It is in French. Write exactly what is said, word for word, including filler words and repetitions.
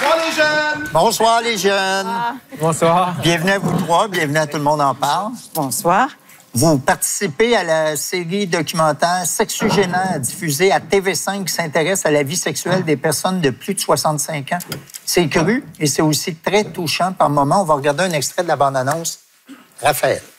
Bonsoir les jeunes! Bonsoir les jeunes! Bonsoir. Bienvenue à vous trois, bienvenue à Tout le monde en parle. Bonsoir. Vous participez à la série documentaire Sexugénaire diffusée à T V cinq qui s'intéresse à la vie sexuelle des personnes de plus de soixante-cinq ans. C'est cru et c'est aussi très touchant par moments. On va regarder un extrait de la bande-annonce. Raphaël.